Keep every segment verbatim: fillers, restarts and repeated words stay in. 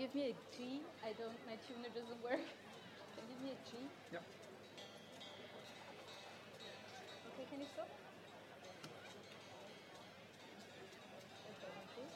give me a G? I don't, my tuner doesn't work. Can you give me a G? Yeah. Okay, can you stop? Okay, thank you.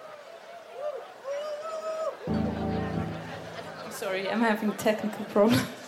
Sorry, I'm having technical problems.